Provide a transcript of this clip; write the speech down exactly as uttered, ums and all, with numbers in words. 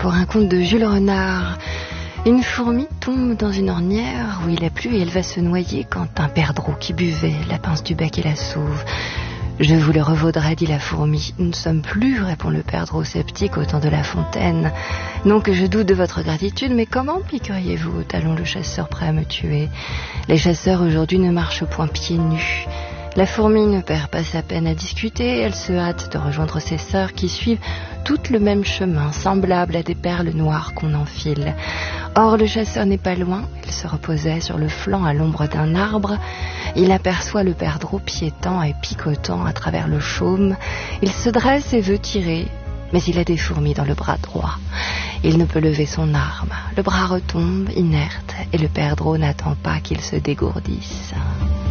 pour un conte de Jules Renard. Une fourmi tombe dans une ornière où il a plu et elle va se noyer quand un perdreau qui buvait la pince du bec et la sauve. Je vous le revaudrai, dit la fourmi. Nous ne sommes plus, répond le perdreau sceptique au temps de La Fontaine. Non que je doute de votre gratitude, mais comment piqueriez-vous au talon le chasseur prêt à me tuer? Les chasseurs aujourd'hui ne marchent point pieds nus. La fourmi ne perd pas sa peine à discuter, elle se hâte de rejoindre ses sœurs qui suivent toutes le même chemin, semblable à des perles noires qu'on enfile. Or, le chasseur n'est pas loin, il se reposait sur le flanc à l'ombre d'un arbre. Il aperçoit le perdreau piétant et picotant à travers le chaume. Il se dresse et veut tirer, mais il a des fourmis dans le bras droit. Il ne peut lever son arme. Le bras retombe, inerte, et le perdreau n'attend pas qu'il se dégourdisse.